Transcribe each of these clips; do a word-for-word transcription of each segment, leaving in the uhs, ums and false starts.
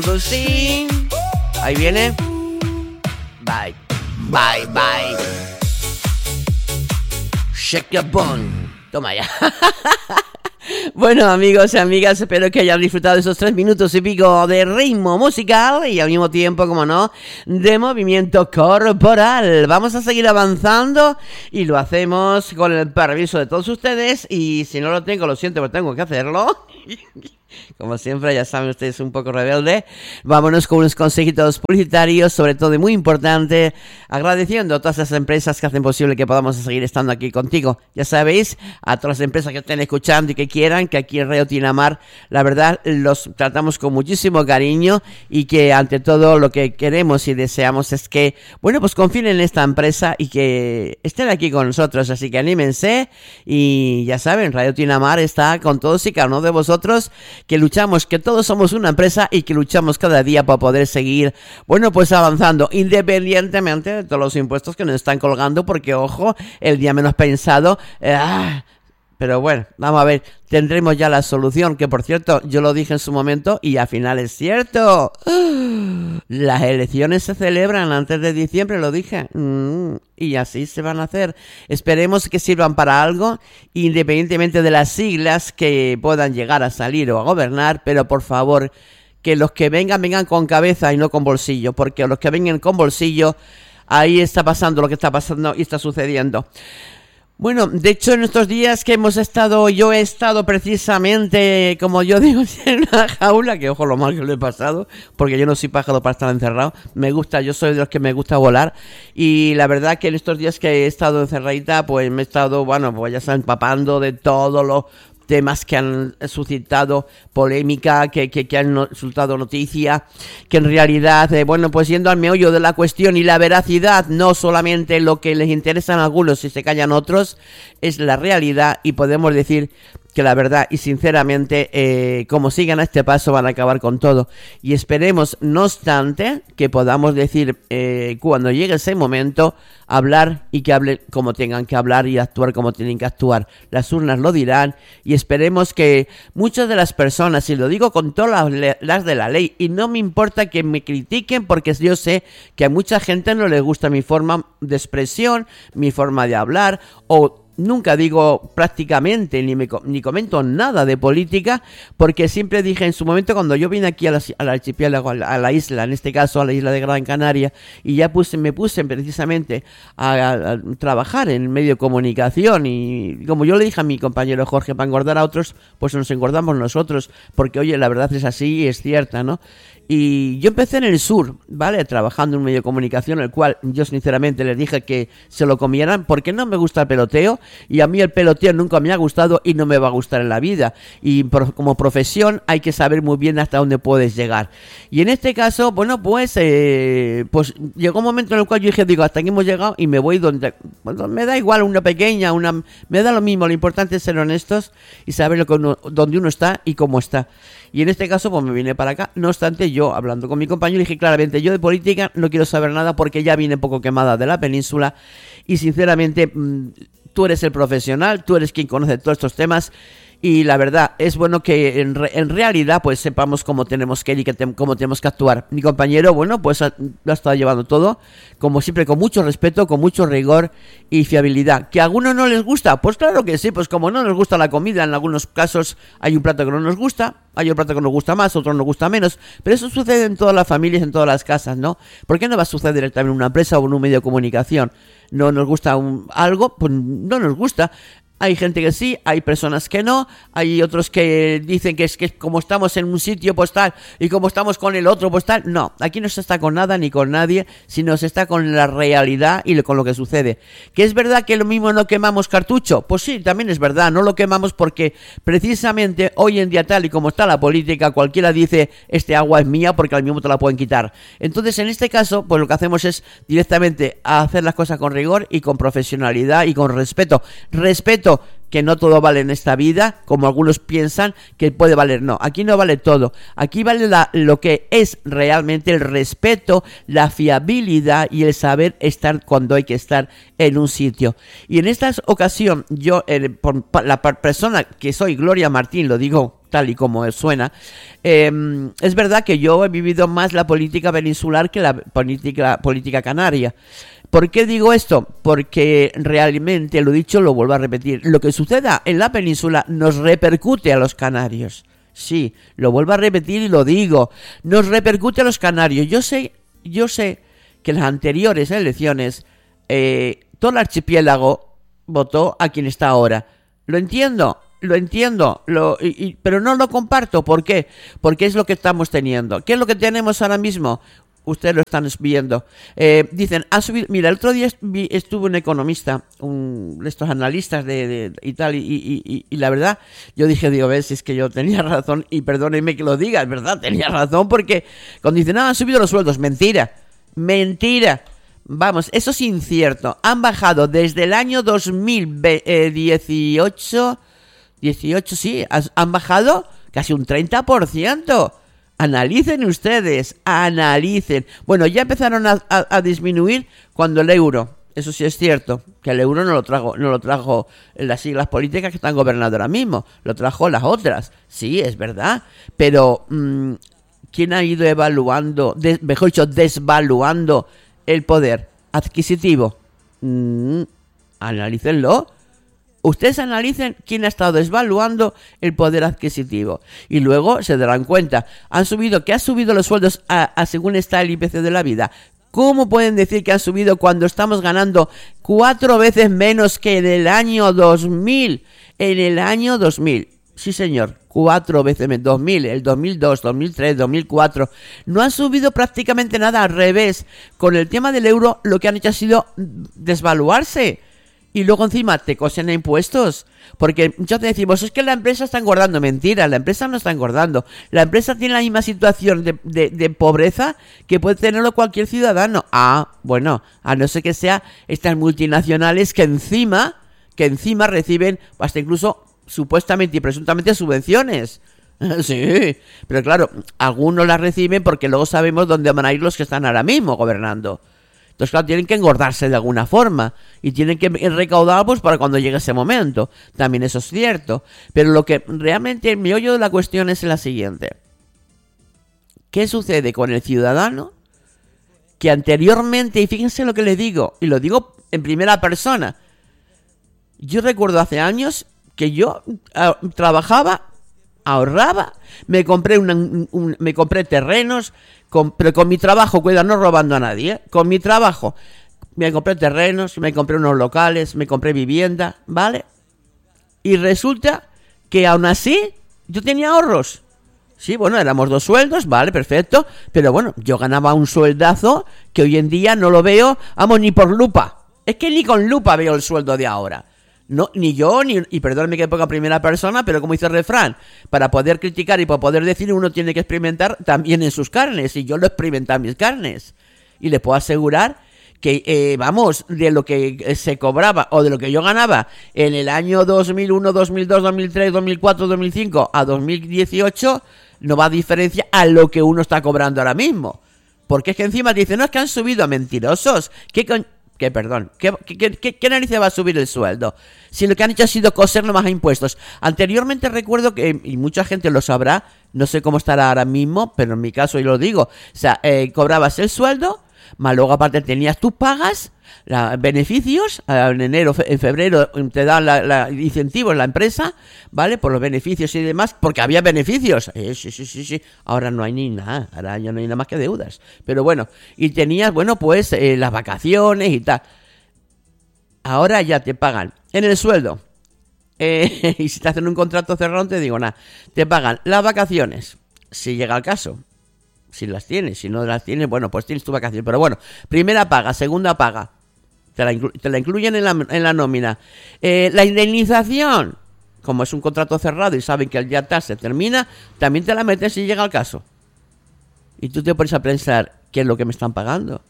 Sí. Ahí viene. Bye. Bye, bye. Shake your bone. Toma ya. Bueno, amigos y amigas, espero que hayan disfrutado de esos tres minutos y pico de ritmo musical y al mismo tiempo, como no, de movimiento corporal. Vamos a seguir avanzando y lo hacemos con el permiso de todos ustedes, y si no lo tengo, lo siento, pero tengo que hacerlo. Como siempre, ya saben ustedes, un poco rebelde. Vámonos con unos consejitos publicitarios, sobre todo y muy importante, agradeciendo a todas las empresas que hacen posible que podamos seguir estando aquí contigo. Ya sabéis, a todas las empresas que estén escuchando y que quieran, que aquí en Radio Tinamar, la verdad, los tratamos con muchísimo cariño, y que ante todo lo que queremos y deseamos es que, bueno, pues confíen en esta empresa y que estén aquí con nosotros. Así que anímense, y ya saben, Radio Tinamar está con todos y cada uno de vosotros, que luchamos, que todos somos una empresa y que luchamos cada día para poder seguir, bueno, pues avanzando, independientemente de todos los impuestos que nos están colgando, porque, ojo, el día menos pensado, eh, ah, pero bueno, vamos a ver, tendremos ya la solución, que por cierto, yo lo dije en su momento y al final es cierto. Las elecciones se celebran antes de diciembre, lo dije, mm, y así se van a hacer. Esperemos que sirvan para algo, independientemente de las siglas que puedan llegar a salir o a gobernar, pero por favor, que los que vengan, vengan con cabeza y no con bolsillo, porque los que vengan con bolsillo, ahí está pasando lo que está pasando y está sucediendo. Bueno, de hecho, en estos días que hemos estado, yo he estado precisamente, como yo digo, en una jaula, que ojo lo mal que lo he pasado, porque yo no soy pájaro para estar encerrado, me gusta, yo soy de los que me gusta volar, y la verdad que en estos días que he estado encerradita, pues me he estado, bueno, pues ya está, empapando de todos los temas que han suscitado polémica, que, que, que han resultado noticia, que en realidad, eh, bueno, pues yendo al meollo de la cuestión y la veracidad, no solamente lo que les interesa a algunos y se callan otros, es la realidad, y podemos decir que la verdad y sinceramente, eh, como sigan a este paso, van a acabar con todo. Y esperemos, no obstante, que podamos decir, eh, cuando llegue ese momento, hablar y que hablen como tengan que hablar y actuar como tienen que actuar. Las urnas lo dirán, y esperemos que muchas de las personas, y lo digo con todas las, las de la ley, y no me importa que me critiquen, porque yo sé que a mucha gente no les gusta mi forma de expresión, mi forma de hablar, o nunca digo prácticamente ni, me, ni comento nada de política, porque siempre dije en su momento, cuando yo vine aquí a la, al archipiélago, a la, a la isla, en este caso a la isla de Gran Canaria, y ya puse, me puse precisamente a, a, a trabajar en medio de comunicación, y como yo le dije a mi compañero Jorge, para engordar a otros, pues nos engordamos nosotros, porque oye, la verdad es así y es cierta, ¿no? Y yo empecé en el sur, ¿vale? Trabajando en un medio de comunicación, el cual yo sinceramente les dije que se lo comieran, porque no me gusta el peloteo, y a mí el peloteo nunca me ha gustado y no me va a gustar en la vida. Y por, como profesión hay que saber muy bien hasta dónde puedes llegar. Y en este caso, bueno, pues, eh, pues llegó un momento en el cual yo dije, digo, hasta aquí hemos llegado y me voy donde... Bueno, me da igual una pequeña, una me da lo mismo, lo importante es ser honestos y saber lo que uno, dónde uno está y cómo está. Y en este caso, pues me vine para acá. No obstante, yo, hablando con mi compañero, dije claramente, yo de política no quiero saber nada, porque ya vine poco quemada de la península. Y sinceramente, mmm, tú eres el profesional, tú eres quien conoce todos estos temas. Y la verdad, es bueno que en, re, en realidad pues sepamos cómo tenemos que ir y que te, cómo tenemos que actuar. Mi compañero, bueno, pues ha, lo ha estado llevando todo, como siempre, con mucho respeto, con mucho rigor y fiabilidad. ¿Que a algunos no les gusta? Pues claro que sí, pues como no nos gusta la comida, en algunos casos hay un plato que no nos gusta, hay un plato que nos gusta más, otro nos gusta menos, pero eso sucede en todas las familias, en todas las casas, ¿no? ¿Por qué no va a suceder también en una empresa o en un medio de comunicación? No nos gusta un, algo, pues no nos gusta. Hay gente que sí, hay personas que no, hay otros que dicen que es que como estamos en un sitio pues tal, y como estamos con el otro pues tal. No, aquí no se está con nada ni con nadie, sino se está con la realidad y con lo que sucede. ¿Que es verdad que lo mismo no quemamos cartucho? Pues sí, también es verdad, no lo quemamos porque precisamente hoy en día, tal y como está la política, cualquiera dice, este agua es mía, porque al mismo te la pueden quitar. Entonces, en este caso, pues lo que hacemos es directamente hacer las cosas con rigor y con profesionalidad y con respeto. Respeto, que no todo vale en esta vida, como algunos piensan que puede valer. No, aquí no vale todo. Aquí vale la, lo que es realmente el respeto, la fiabilidad y el saber estar cuando hay que estar en un sitio. Y en esta ocasión, yo, eh, por, por la persona que soy, Gloria Martín, lo digo tal y como suena. Eh, es verdad que yo he vivido más la política peninsular que la política, política canaria. ¿Por qué digo esto? Porque realmente, lo dicho, lo vuelvo a repetir, lo que suceda en la península nos repercute a los canarios. Sí, lo vuelvo a repetir y lo digo, nos repercute a los canarios. Yo sé, yo sé que en las anteriores elecciones eh, todo el archipiélago votó a quien está ahora. Lo entiendo, lo entiendo, lo, y, y, pero no lo comparto. ¿Por qué? Porque es lo que estamos teniendo. ¿Qué es lo que tenemos ahora mismo? Ustedes lo están viendo. Eh, dicen, ha subido. Mira, el otro día estuvo un economista, un, estos analistas de, de y tal, y, y, y, y la verdad, yo dije, digo, ves, es que yo tenía razón, y perdónenme que lo diga, es verdad, tenía razón, porque cuando dicen, no, han subido los sueldos, mentira, mentira. Vamos, eso es incierto. Han bajado desde el año dos mil dieciocho, dieciocho, sí, han bajado casi un treinta por ciento. Analicen ustedes, analicen. Bueno, ya empezaron a, a, a disminuir cuando el euro, eso sí es cierto, que el euro no lo trajo, no lo trajo las siglas políticas que están gobernando ahora mismo, lo trajo las otras. Sí, es verdad, pero mmm, ¿quién ha ido evaluando, de, mejor dicho, desvaluando el poder adquisitivo? Mm, analícenlo. Ustedes analicen quién ha estado desvaluando el poder adquisitivo y luego se darán cuenta. Han subido, ¿qué ha subido los sueldos a, a según está el I P C de la vida? ¿Cómo pueden decir que han subido cuando estamos ganando cuatro veces menos que en el año dos mil? En el año dos mil. Sí, señor, cuatro veces menos. dos mil, el dos mil dos, dos mil tres, dos mil cuatro. No han subido prácticamente nada, al revés. Con el tema del euro lo que han hecho ha sido desvaluarse. Y luego encima te cosen impuestos. Porque muchas veces decimos, es que la empresa está engordando. Mentira, la empresa no está engordando. La empresa tiene la misma situación de, de, de pobreza que puede tenerlo cualquier ciudadano. Ah, bueno, a no ser que sea estas multinacionales que encima, que encima reciben hasta incluso supuestamente y presuntamente subvenciones. Sí, pero claro, algunos las reciben porque luego sabemos dónde van a ir los que están ahora mismo gobernando. Entonces, claro, tienen que engordarse de alguna forma y tienen que recaudar pues para cuando llegue ese momento. También eso es cierto. Pero lo que realmente el meollo de la cuestión es la siguiente. ¿Qué sucede con el ciudadano que anteriormente, y fíjense lo que les digo, y lo digo en primera persona, yo recuerdo hace años que yo uh, trabajaba, ahorraba, me compré una, un, un, me compré terrenos, con, pero con mi trabajo, cuidado, no robando a nadie, ¿eh? Con mi trabajo me compré terrenos, me compré unos locales, me compré vivienda, ¿vale? Y resulta que aún así yo tenía ahorros. Sí, bueno, éramos dos sueldos, vale, perfecto, pero bueno, yo ganaba un sueldazo que hoy en día no lo veo, vamos, ni por lupa. Es que ni con lupa veo el sueldo de ahora. No, ni yo, ni, y perdónenme que ponga primera persona, pero como dice el refrán, para poder criticar y para poder decir uno tiene que experimentar también en sus carnes, y yo lo he experimentado en mis carnes. Y les puedo asegurar que, eh, vamos, de lo que se cobraba o de lo que yo ganaba en el año dos mil uno, dos mil dos, dos mil tres, dos mil cuatro, dos mil cinco a dos mil dieciocho, no va a diferencia a lo que uno está cobrando ahora mismo. Porque es que encima dicen, no, es que han subido a mentirosos. ¿Qué con... Que perdón, ¿qué, qué, qué, qué narices va a subir el sueldo? Si lo que han hecho ha sido coserlo más a impuestos. Anteriormente recuerdo que, y mucha gente lo sabrá, no sé cómo estará ahora mismo, pero en mi caso yo lo digo, o sea, eh, cobrabas el sueldo, más luego aparte tenías tus pagas, la, beneficios, en enero, en febrero te dan la, la incentivos en la empresa, ¿vale? Por los beneficios y demás, porque había beneficios. Eh, sí, sí, sí, sí. Ahora no hay ni nada, ahora ya no hay nada más que deudas. Pero bueno, y tenías, bueno, pues eh, las vacaciones y tal. Ahora ya te pagan en el sueldo. Eh, y si te hacen un contrato cerrado, te digo nada. Te pagan las vacaciones, si llega el caso. Si las tienes, si no las tienes, bueno, pues tienes tu vacación. Pero bueno, primera paga, segunda paga. Te la, inclu- te la incluyen en la, en la nómina. Eh, la indemnización, como es un contrato cerrado y saben que el día tal se termina, también te la metes si llega el caso. Y tú te pones a pensar, ¿qué es lo que me están pagando?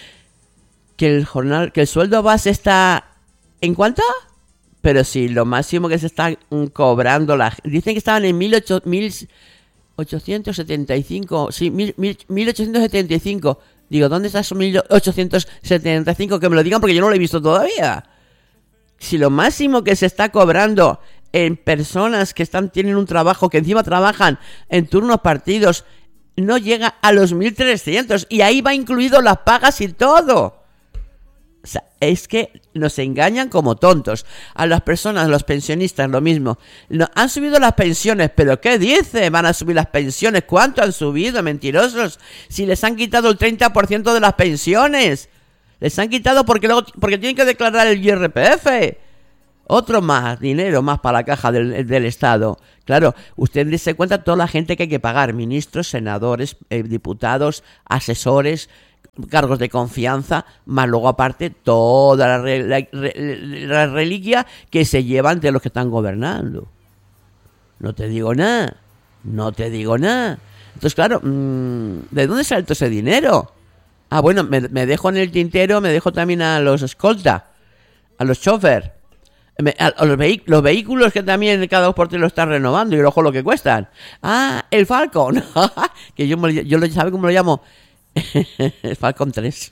Que el jornal, que el sueldo base está... ¿En cuánto? Pero sí, lo máximo que se está cobrando la... Dicen que estaban en mil ochocientos setenta y cinco, sí, mil ochocientos setenta y cinco. Digo, ¿dónde está esos mil ochocientos setenta y cinco? Que me lo digan porque yo no lo he visto todavía. Si lo máximo que se está cobrando en personas que están tienen un trabajo, que encima trabajan en turnos partidos, no llega a los mil trescientos y ahí va incluido las pagas y todo. O sea, es que nos engañan como tontos. A las personas, a los pensionistas, lo mismo. No, han subido las pensiones, pero ¿qué dice? Van a subir las pensiones. ¿Cuánto han subido? Mentirosos. Si les han quitado el treinta por ciento de las pensiones. Les han quitado porque luego porque tienen que declarar el I R P F. Otro más, dinero más para la caja del, del Estado. Claro, usted se cuenta toda la gente que hay que pagar. Ministros, senadores, eh, diputados, asesores, cargos de confianza, más luego aparte toda la, re, la, la reliquia que se llevan de los que están gobernando. No te digo nada, no te digo nada. Entonces, claro, ¿de dónde sale todo ese dinero? Ah, bueno, me, me dejo en el tintero, me dejo también a los escolta, a los chofer, a, a los, vehi- los vehículos que también cada dos por tres lo están renovando y ojo lo que cuestan. Ah, el Falcon, que yo, me, yo lo, ¿sabe cómo lo llamo? Falcon tres.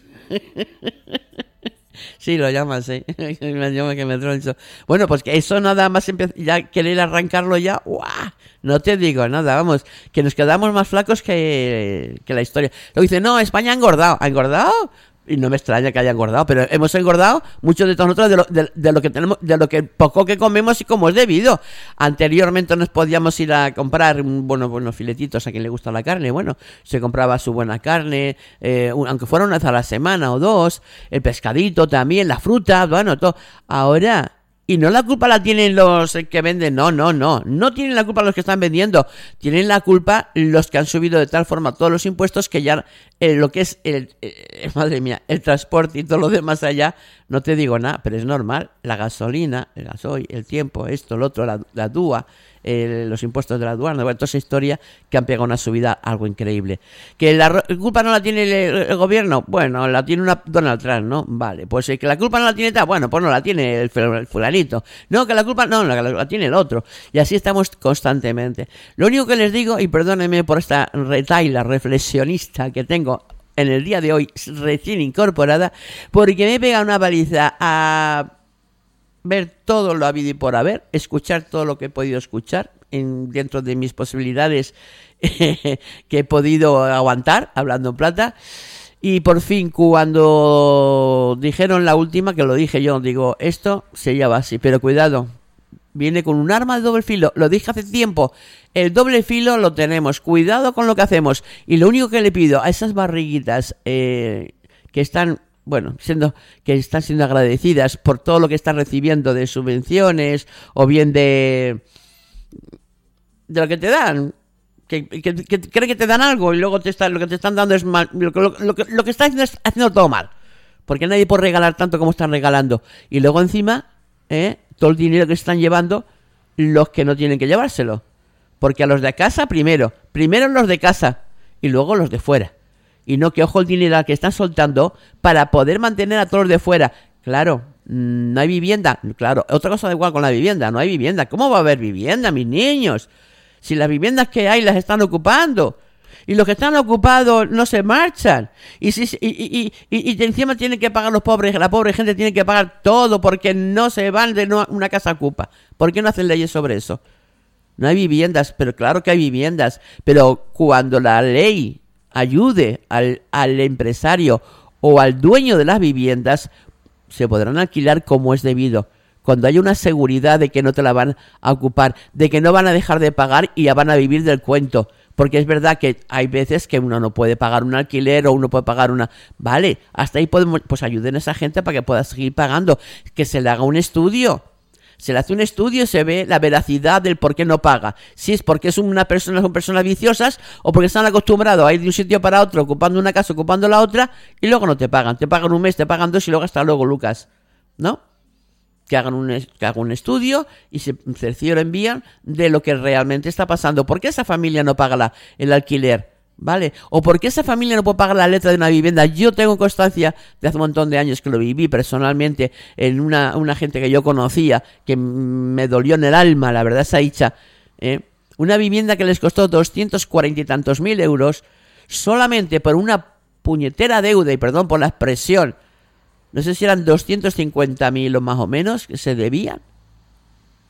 Sí, lo llaman, sí. Me llama que me troncho. Bueno, pues que eso nada más empe- ya querer arrancarlo ya. ¡Uah! No te digo nada, vamos. Que nos quedamos más flacos que, que la historia. Lo dice, no, España ha engordado. ¿Ha engordado? Y no me extraña que haya engordado, pero hemos engordado muchos de nosotros de lo, de, de lo que tenemos, de lo que poco que comemos y como es debido. Anteriormente nos podíamos ir a comprar bueno, buenos filetitos a quien le gusta la carne. Bueno, se compraba su buena carne, eh, aunque fuera una vez a la semana o dos, el pescadito también, la fruta, bueno, todo. Ahora, y no la culpa la tienen los que venden, no, no, no, no tienen la culpa los que están vendiendo, tienen la culpa los que han subido de tal forma todos los impuestos que ya eh, lo que es el, eh, madre mía, el transporte y todo lo demás allá, no te digo nada, pero es normal, la gasolina, el gasoil, el tiempo, esto, lo otro, la, la D U A, eh, los impuestos de la aduana, bueno, toda esa historia que han pegado una subida algo increíble. ¿Que la culpa no la tiene el, el gobierno? Bueno, la tiene una Donald Trump, ¿no? Vale, pues eh, que la culpa no la tiene tal, bueno, pues no la tiene el, el fulanito. No, que la culpa no, la, la tiene el otro. Y así estamos constantemente. Lo único que les digo, y perdónenme por esta retaila reflexionista que tengo en el día de hoy, recién incorporada, porque me he pegado una paliza a ver todo lo habido y por haber, escuchar todo lo que he podido escuchar en, dentro de mis posibilidades que he podido aguantar, hablando en plata. Y por fin, cuando dijeron la última, que lo dije yo, digo, esto se lleva así, pero cuidado, viene con un arma de doble filo, lo dije hace tiempo, el doble filo lo tenemos, cuidado con lo que hacemos. Y lo único que le pido a esas barriguitas eh, que están... bueno, siendo que están siendo agradecidas por todo lo que están recibiendo de subvenciones o bien de de lo que te dan, que, que, que creen que te dan algo y luego te están, lo que te están dando es mal, lo, lo, lo, lo que están haciendo es haciendo todo mal, porque nadie puede regalar tanto como están regalando y luego encima eh, todo el dinero que están llevando los que no tienen que llevárselo, porque a los de casa primero, primero los de casa y luego los de fuera. Y no que ojo el dinero que están soltando para poder mantener a todos de fuera. Claro, no hay vivienda. Claro, otra cosa da igual con la vivienda. No hay vivienda. ¿Cómo va a haber vivienda, mis niños? Si las viviendas que hay las están ocupando. Y los que están ocupados no se marchan. Y, si, y, y, y, y encima tienen que pagar los pobres. La pobre gente tiene que pagar todo porque no se van de una casa ocupa. ¿Por qué no hacen leyes sobre eso? No hay viviendas, pero claro que hay viviendas. Pero cuando la ley ayude al, al empresario o al dueño de las viviendas, se podrán alquilar como es debido, cuando haya una seguridad de que no te la van a ocupar, de que no van a dejar de pagar y ya van a vivir del cuento, porque es verdad que hay veces que uno no puede pagar un alquiler o uno puede pagar una... Vale, hasta ahí podemos, pues ayuden a esa gente para que pueda seguir pagando, que se le haga un estudio. Se le hace un estudio y se ve la veracidad del por qué no paga. Si es porque es una persona, son personas viciosas o porque están acostumbrados a ir de un sitio para otro, ocupando una casa, ocupando la otra, y luego no te pagan. Te pagan un mes, te pagan dos y luego hasta luego, Lucas. ¿No? Que hagan un, que hagan un estudio y se cercioren de lo que realmente está pasando. ¿Por qué esa familia no paga la, el alquiler? ¿Vale? ¿O por qué esa familia no puede pagar la letra de una vivienda? Yo tengo constancia de hace un montón de años que lo viví personalmente en una, una gente que yo conocía, que me dolió en el alma, la verdad esa dicha, ¿eh? Una vivienda que les costó doscientos cuarenta y tantos mil euros solamente por una puñetera deuda, y perdón por la expresión, no sé si eran doscientos cincuenta mil o más o menos que se debían.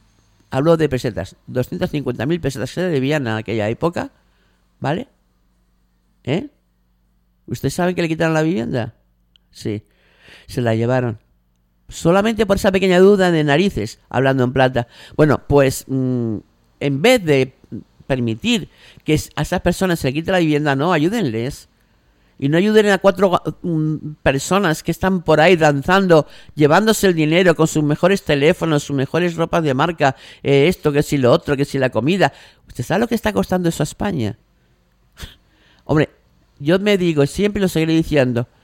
Hablo de pesetas. doscientas cincuenta mil pesetas se debían a aquella época. ¿Vale? ¿Eh? ¿Usted sabe que le quitaron la vivienda? Sí. Se la llevaron. Solamente por esa pequeña duda de narices, hablando en plata. Bueno, pues mmm, en vez de permitir que a esas personas se le quite la vivienda, no, ayúdenles. Y no ayuden a cuatro um, personas que están por ahí danzando, llevándose el dinero con sus mejores teléfonos, sus mejores ropas de marca, eh, esto, que si lo otro, que si la comida. ¿Usted sabe lo que está costando eso a España? Hombre, yo me digo, siempre lo seguiré diciendo,